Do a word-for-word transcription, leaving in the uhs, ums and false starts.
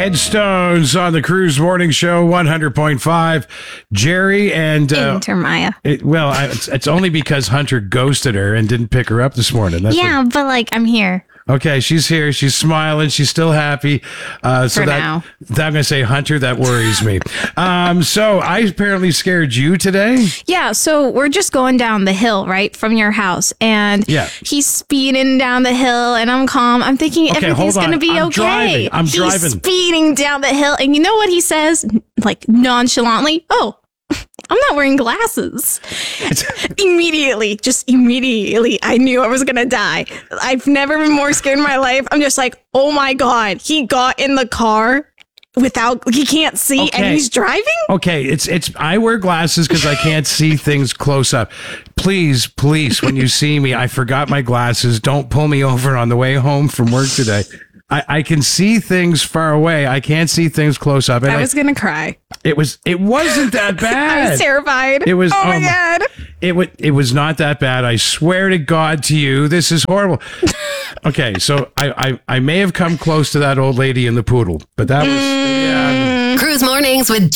Headstones on the Cruise Morning Show, one hundred point five. Jerry and... Uh, Intermaya. It, well, I, it's, it's only because Hunter ghosted her and didn't pick her up this morning. That's yeah, what, but like, I'm here. Okay, she's here. She's smiling. She's still happy. Uh, so For that, now. that I'm going to say, Hunter, that worries me. um, so I apparently scared you today. Yeah, so we're just going down the hill, right, from your house, and Yeah. he's speeding down the hill, and I'm calm. I'm thinking Okay, everything's hold on. going to be I'm okay. driving. I'm he's driving. speeding down the hill, and you know what he says, like nonchalantly? Oh, I'm not wearing glasses. Immediately, just immediately, I knew I was going to die. I've never been more scared in my life. I'm just like, oh my God, he got in the car without, he can't see Okay. and he's driving? Okay, it's it's. I wear glasses because I can't see things close up. Please, please, when you see me, I forgot my glasses. Don't pull me over on the way home from work today. I, I can see things far away. I can't see things close up. And I was going to cry. It was. It wasn't that bad. I was terrified. It was. Oh my um, God. It was. It was not that bad. I swear to God to you, this is horrible. Okay, so I, I, I may have come close to that old lady in the poodle, but that was. Yeah. Cruise Mornings with